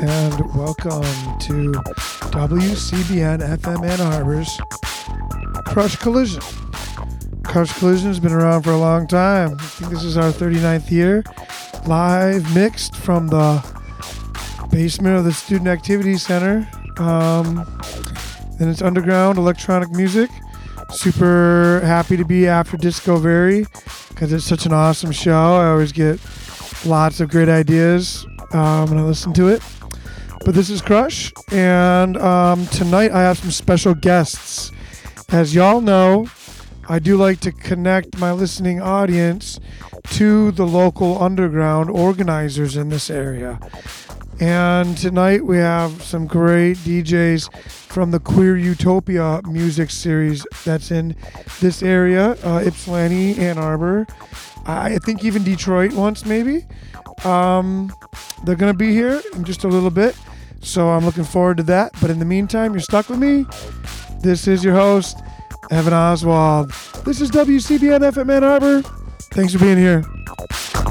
and welcome to WCBN FM Ann Arbor's Crush Collision. Crush Collision has been around for a long time. I think this is our 39th year. Live mixed from the basement of the Student Activity Center. And it's underground electronic music. Super happy to be after Disco Very because it's such an awesome show. I always get lots of great ideas when I listen to it. But this is Crush, and tonight I have some special guests. As y'all know, I do like to connect my listening audience to the local underground organizers in this area. And tonight we have some great DJs from the Queer Utopia music series that's in this area, Ypsilanti, Ann Arbor, I think even Detroit once maybe. They're going to be here in just a little bit, so I'm looking forward to that. But in the meantime, you're stuck with me. This is your host, Evan Oswald. This is WCBN FM Ann Arbor. Thanks for being here.